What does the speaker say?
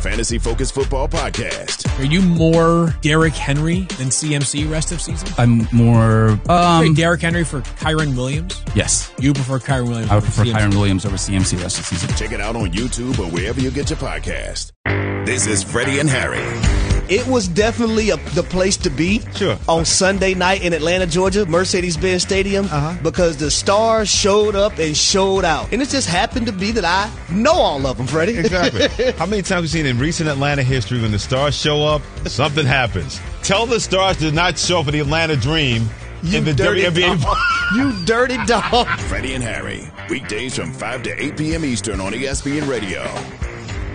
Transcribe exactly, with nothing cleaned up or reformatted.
fantasy-focused football podcast. Are you more Derrick Henry than C M C rest of season? I'm more um, Derrick Henry for Kyron Williams? Yes. You prefer Kyron Williams? I would over prefer C M C? Kyron Williams over C M C rest of the season. Check it out on YouTube or wherever you get your podcast. This is Freddie and Harry. It was definitely a, the place to be Sure. on Sunday night in Atlanta, Georgia, Mercedes-Benz Stadium, Uh-huh. because the stars showed up and showed out. And it just happened to be that I know all of them, Freddie. Exactly. How many times have we seen in recent Atlanta history when the stars show up, something happens? Tell the stars to not show up for the Atlanta Dream You in the dirty W N B A. dog. You dirty dog. Freddie and Harry, weekdays from five to eight p.m. Eastern on E S P N Radio.